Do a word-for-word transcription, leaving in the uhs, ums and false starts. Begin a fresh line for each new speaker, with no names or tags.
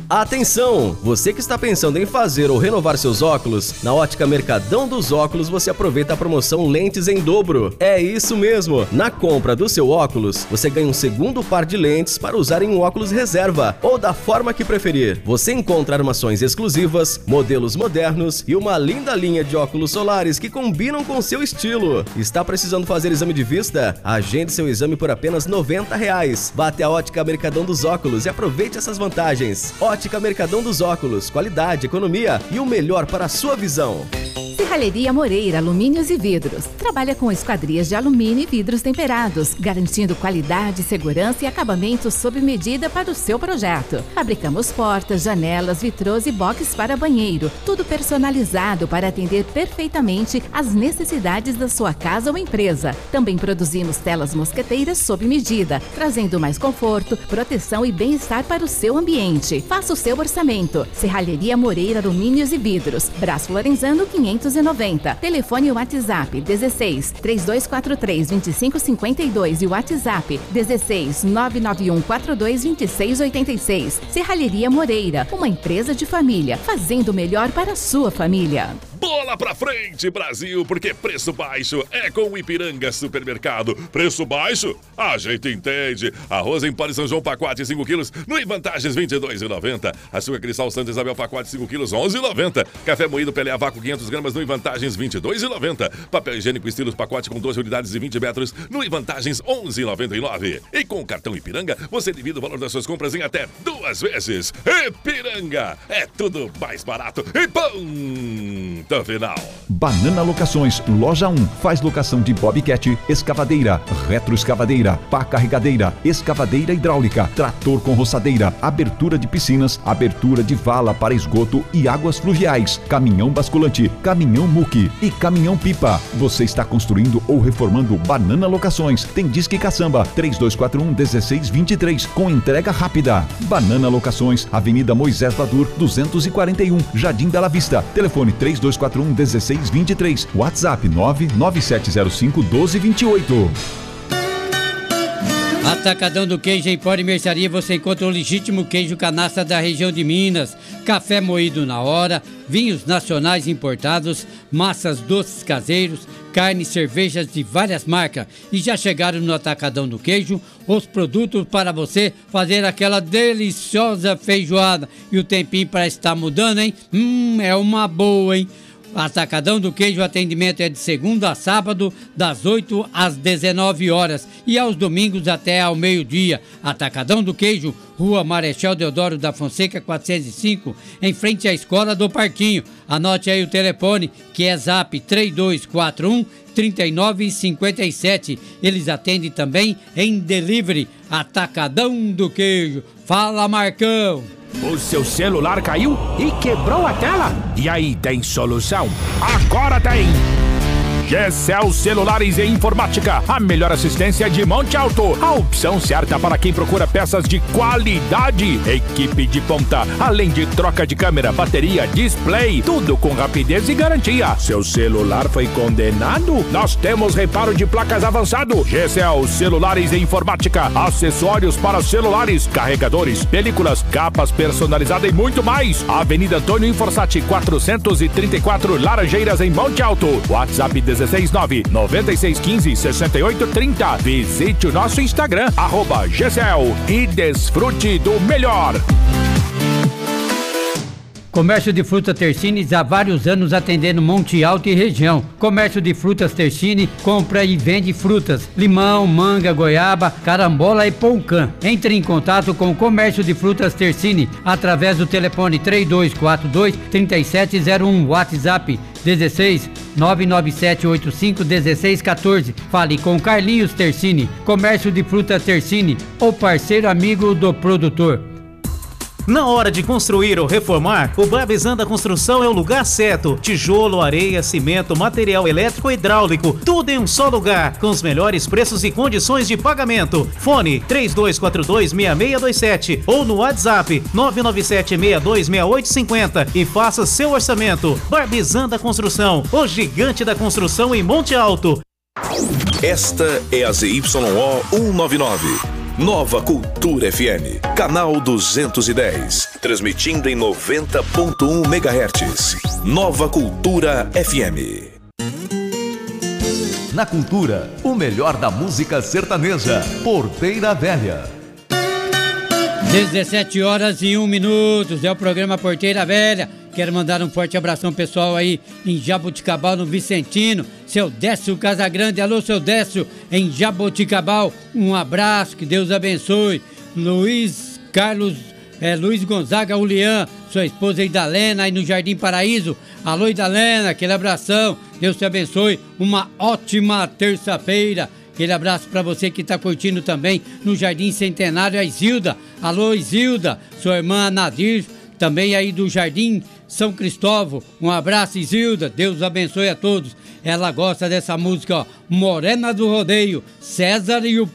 Atenção! Você que está pensando em fazer ou renovar seus óculos, na Ótica Mercadão dos Óculos você aproveita a promoção Lentes em Dobro. É isso mesmo! Na compra do seu óculos, você ganha um segundo par de lentes para usar em um óculos reserva ou da forma que preferir. Você encontra armações exclusivas, modelos modernos e uma linda linha de óculos solares que combinam com seu estilo. Está precisando fazer exame de vista? Agende seu exame por apenas noventa reais. Vá até a Ótica Mercadão dos Óculos e aproveite essas vantagens. Ótica Mercadão dos Óculos, qualidade, economia e o melhor para a sua visão.
Serralheria Moreira Alumínios e Vidros. Trabalha com esquadrias de alumínio e vidros temperados, garantindo qualidade, segurança e acabamento sob medida para o seu projeto. Fabricamos portas, janelas, vitrôs e boxes para banheiro. Tudo personalizado para atender perfeitamente às necessidades da sua casa ou empresa. Também produzimos telas mosqueteiras sob medida, trazendo mais conforto, proteção e bem-estar para o seu ambiente. Faça o seu orçamento. Serralheria Moreira Alumínios e Vidros. Brás Florenzano quinhentos e noventa. Telefone e WhatsApp dezesseis, três dois quatro três, dois cinco cinco dois e o WhatsApp dezesseis, nove nove um quatro dois, dois seis oito seis. Serralheria Moreira, uma empresa de família, fazendo o melhor para a sua família.
Bola pra frente, Brasil, porque preço baixo é com o Ipiranga Supermercado. Preço baixo? A gente entende. Arroz em pó de São João, pacote cinco quilos, no Vantagens vinte e dois reais e noventa centavos. Açúcar Cristal Santa Isabel, pacote cinco quilos, onze reais e noventa centavos. Café moído Pelé a vácuo quinhentas gramas, no Vantagens vinte e dois reais e noventa centavos. Papel higiênico Estilos, pacote com doze unidades e vinte metros, no Vantagens onze reais e noventa e nove centavos. E com o cartão Ipiranga, você divide o valor das suas compras em até duas vezes. Ipiranga, é tudo mais barato e ponto final.
Banana Locações, Loja um. Faz locação de bobcat, escavadeira, retroescavadeira, pá carregadeira, escavadeira hidráulica, trator com roçadeira, abertura de piscinas, abertura de vala para esgoto e águas fluviais, caminhão basculante, caminhão muque e caminhão pipa. Você está construindo ou reformando Banana Locações. Tem Disque Caçamba, três dois quatro um, um seis dois três, com entrega rápida. Banana Locações, Avenida Moisés Badur, duzentos e quarenta e um, Jardim Bela Vista. Telefone três dois quatro um, um seis dois três, WhatsApp nove nove sete zero cinco, um dois dois oito.
Atacadão do Queijo em Pó e Mercearia, você encontra o legítimo queijo canastra da região de Minas, café moído na hora, vinhos nacionais importados, massas doces caseiros, carnes, cervejas de várias marcas. E já chegaram no Atacadão do Queijo os produtos para você fazer aquela deliciosa feijoada. E o tempinho parece estar mudando, hein? Hum, é uma boa, hein? Atacadão do Queijo, o atendimento é de segunda a sábado, das oito às dezenove horas e aos domingos até ao meio-dia. Atacadão do Queijo, Rua Marechal Deodoro da Fonseca, quatrocentos e cinco, em frente à Escola do Parquinho. Anote aí o telefone, que é zap três dois quatro um, três nove cinco sete. Eles atendem também em delivery. Atacadão do Queijo. Fala, Marcão!
O seu celular caiu e quebrou a tela? E aí, tem solução? Agora tem! Gecel Celulares e Informática, a melhor assistência de Monte Alto. A opção certa para quem procura peças de qualidade. Equipe de ponta, além de troca de câmera, bateria, display, tudo com rapidez e garantia. Seu celular foi condenado? Nós temos reparo de placas avançado. Gecel Celulares e Informática, acessórios para celulares, carregadores, películas, capas personalizadas e muito mais. Avenida Antônio Inforsati, quatrocentos e trinta e quatro, Laranjeiras, em Monte Alto. WhatsApp dezesseis nove nove seis um cinco seis oito três zero. Visite o nosso Instagram, arroba Gecel, e desfrute do melhor.
Comércio de Frutas Tersini, há vários anos atendendo Monte Alto e região. Comércio de Frutas Tersini, compra e vende frutas, limão, manga, goiaba, carambola e poucã. Entre em contato com o Comércio de Frutas Tersini através do telefone três dois quatro dois, três sete zero um, WhatsApp dezesseis, nove nove sete oito cinco, um seis um quatro. Fale com Carlinhos Tersini. Comércio de Frutas Tersini, o parceiro amigo do produtor.
Na hora de construir ou reformar, o Barbizan da Construção é o lugar certo. Tijolo, areia, cimento, material elétrico e hidráulico, tudo em um só lugar, com os melhores preços e condições de pagamento. Fone três dois quatro dois, seis seis dois sete ou no WhatsApp nove nove sete seis dois seis oito cinco zero e faça seu orçamento. Barbizan da Construção, o gigante da construção em Monte Alto.
Esta é a Z Y O cento e noventa e nove, Nova Cultura F M, canal duzentos e dez, transmitindo em noventa ponto um megahertz. Nova Cultura F M.
Na Cultura, o melhor da música sertaneja. Porteira Velha.
dezessete horas e um minutos, é o programa Porteira Velha. Quero mandar um forte abração pessoal aí em Jaboticabal, no Vicentino. Seu Décio Casagrande, alô seu Décio, em Jaboticabal. Um abraço, que Deus abençoe. Luiz Carlos, é, Luiz Gonzaga Ulian, sua esposa Idalena, aí no Jardim Paraíso. Alô Idalena, aquele abração, Deus te abençoe. Uma ótima terça-feira. Aquele abraço para você que está curtindo também no Jardim Centenário, a Isilda. Alô, Isilda, sua irmã Nadir, também aí do Jardim São Cristóvão. Um abraço, Isilda, Deus abençoe a todos. Ela gosta dessa música, ó, Morena do Rodeio, César e o